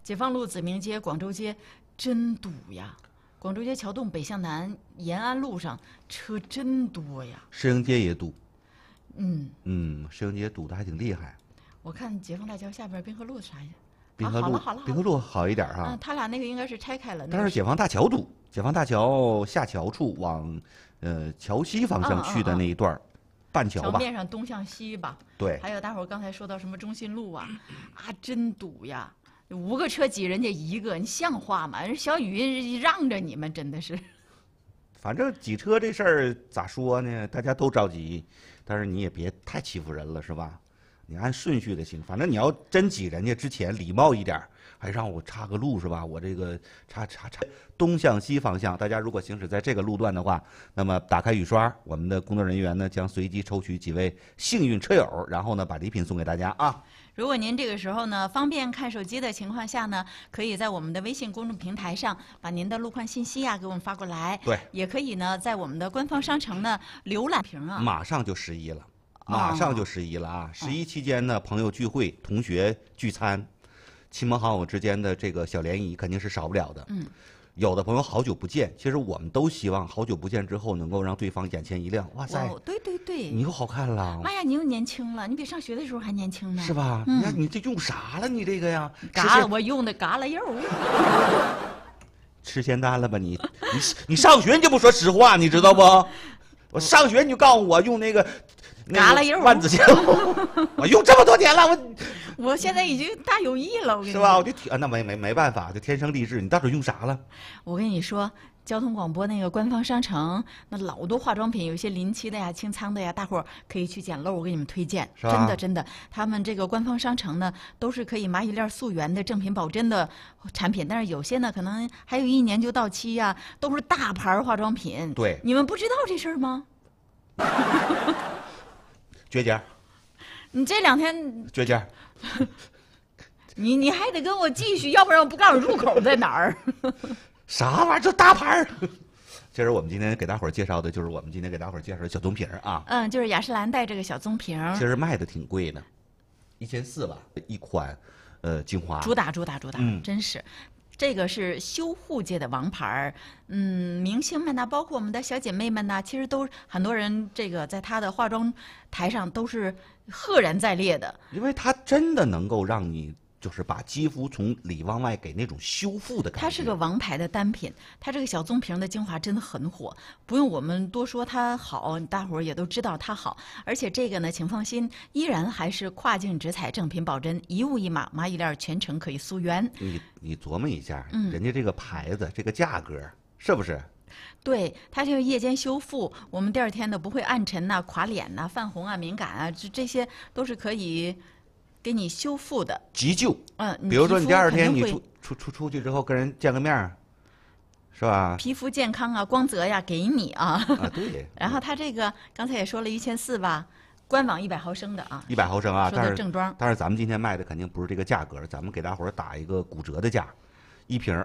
解放路、子明街、广州街真堵呀！广州街桥洞北向南延安路上车真多呀。 石英街也堵。 石英街堵得还挺厉害。 我看解放大桥下边滨河路啥呀？ 滨河路，滨河路好一点哈。 他俩那个应该是拆开了。 但是解放大桥堵，解放大桥下桥处往桥西方向去的那一段半桥吧。 桥面上东向西吧。 对。 还有大伙儿刚才说到什么中心路啊，真堵呀！5个车挤人家1个，你像话吗？人小雨让着你们，真的是。 反正挤车这事儿咋说呢？大家都着急，但是你也别太欺负人了，是吧？你按顺序的行。反正你要真挤人家之前礼貌一点，还让我插个路是吧？我这个插东向西方向，大家如果行驶在这个路段的话，那么打开雨刷，我们的工作人员呢将随机抽取几位幸运车友，然后呢把礼品送给大家啊。 如果您这个时候呢方便看手机的情况下呢，可以在我们的微信公众平台上把您的路况信息给我们发过来。 对， 也可以呢在我们的官方商城呢浏览屏啊。 马上就11了，马上就11了啊！11期间呢，朋友聚会、同学聚餐、亲朋好友之间的这个小联谊肯定是少不了的。有的朋友好久不见，其实我们都希望好久不见之后能够让对方眼前一亮。哇塞， 对对对， 你又好看了！ 妈呀，你又年轻了，你比上学的时候还年轻呢。 是吧？你看你这用啥了？你这个呀？ 我用的嘎啦柚。 吃仙丹了吧你上学你就不说实话，你知道不？我上学你就告诉我用那个嘎啦柚万紫千红，我用这么多年了， 我现在已经大有益了，我跟你说。 是吧？我就那没办法，就天生丽质。你到底用啥了？ 我跟你说，交通广播那个官方商城，那老多化妆品，有些临期的呀、清仓的呀，大伙儿可以去捡漏，我给你们推荐。 是吧？ 真的，他们这个官方商城呢，都是可以蚂蚁链溯源的正品保真的产品，但是有些呢，可能还有1年就到期呀，都是大牌化妆品。 对， 你们不知道这事儿吗？ 绝佳， 你这2天绝佳， 你还得跟我继续，要不然我不告诉你入口在哪儿。 啥玩意儿？这大牌儿。其实我们今天给大伙儿介绍的就是我们今天给大伙儿介绍的小棕瓶啊。 就是雅诗兰黛这个小棕瓶。 其实卖的挺贵的，1400吧一款，精华。 主打，真是。这个是修护界的王牌明星们呢，包括我们的小姐妹们呢，其实都很多人这个在她的化妆台上都是赫然在列的， 因为它真的能够让你就是把肌肤从里往外给那种修复的感觉。 它是个王牌的单品，它这个小棕瓶的精华真的很火，不用我们多说它好，大伙儿也都知道它好。而且这个呢，请放心，依然还是跨境直采正品保真，一物一码，蚂蚁链全程可以溯源。 你琢磨一下，人家这个牌子这个价格是不是？ 对，它就是夜间修复，我们第2天呢不会暗沉呐、垮脸呐、泛红啊、敏感啊，这些都是可以给你修复的。 急救，比如说你第2天你出去之后跟人见个面，是吧？ 皮肤健康啊，光泽呀，给你啊。 对。 然后它这个刚才也说了1400吧，官网100毫升的啊。 100毫升啊， 说的正装。 但是咱们今天卖的肯定不是这个价格，咱们给大伙儿打一个骨折的价，1瓶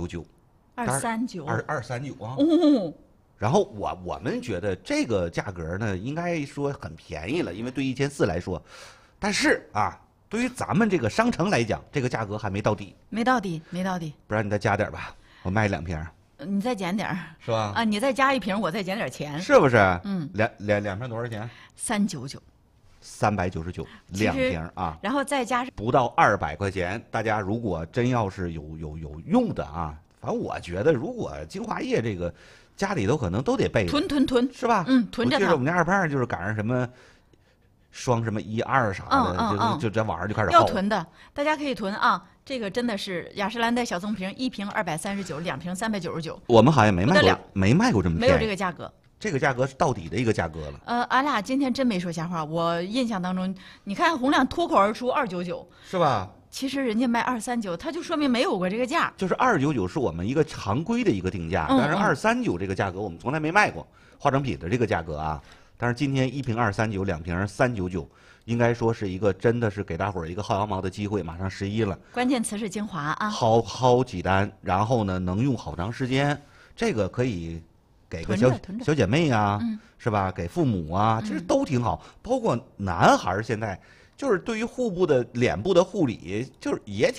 299。239啊。然后我们觉得这个价格呢，应该说很便宜了，因为对1400来说，但是对于咱们这个商城来讲，这个价格还没到底。 没到底。 不然你再加点吧，我卖2瓶。 你再减点是吧？ 你再加1瓶，我再减点钱。 是不是？两瓶多少钱 ？399。 399，2瓶啊。 然后再加不到200块钱，大家如果真要是有用的反正我觉得，如果精华液这个家里头可能都得备囤， 是吧？ 囤着它。 我记得我们家二胖就是赶上什么双什么1、2啥的，就在网上就开始要囤的，大家可以囤啊。这个真的是雅诗兰黛小棕瓶，1瓶239，2瓶399。 我们好像没卖过这么便宜， 没有这个价格。 这个价格是到底的一个价格了。 俺俩今天真没说瞎话，我印象当中，你看洪亮脱口而出299， 是吧？ 其实人家卖239，他就说明没有过这个价。 就是299是我们一个常规的一个定价，但是239这个价格我们从来没卖过化妆品的这个价格啊。但是今天1瓶239，2瓶399，应该说是一个真的是给大伙儿一个薅羊毛的机会。马上11了， 关键词是精华啊， 薅几单，然后呢能用好长时间，这个可以给个小姐妹啊，是吧？给父母啊，其实都挺好。包括男孩现在就是对于脸部的护理，就是也挺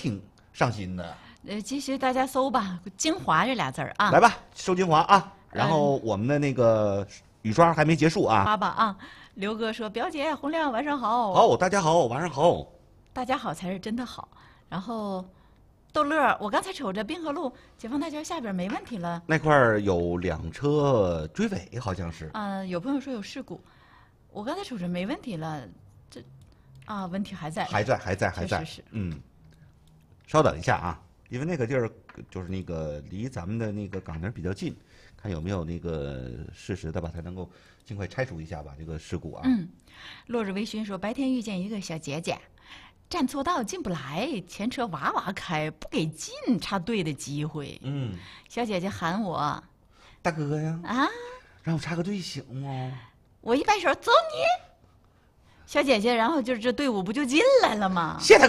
上心的。 继续大家搜吧，精华这俩字儿啊。 来吧，收精华啊！然后我们的那个雨刷还没结束啊。 发吧啊！刘哥说：“表姐，洪亮晚上好。” 好，大家好，晚上好。 大家好才是真的好。然后，逗乐，我刚才瞅着滨河路解放大桥下边没问题了。 那块儿有2车追尾，好像是。 有朋友说有事故，我刚才瞅着没问题了。这，问题还在。 还在。 确实是。 稍等一下啊，因为那个地儿就是那个离咱们的那个港名比较近，看有没有那个适时的把它能够尽快拆除一下吧，这个事故啊。 落日微醺说，白天遇见一个小姐姐，站错道进不来，前车哇哇开，不给进插队的机会。小姐姐喊我， 大哥呀，让我插个队行吗？ 我一摆手，走你。小姐姐，然后就是这队伍不就进来了吗？ 谢他。